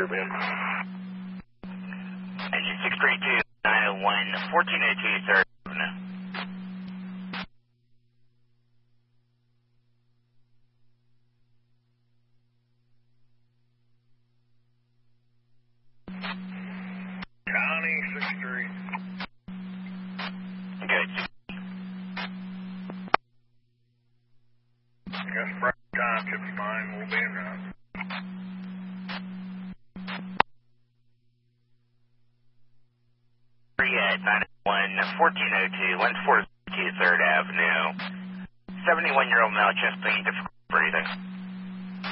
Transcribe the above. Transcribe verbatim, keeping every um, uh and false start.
here, man. Engine six three two, nine oh one, fourteen oh two, third Avenue. County six three. Good. Guess prime time should be fine. We'll be in route. At nine oh one, fourteen oh two, one four two, third Avenue. seventy-one-year-old male chest pain, difficult breathing.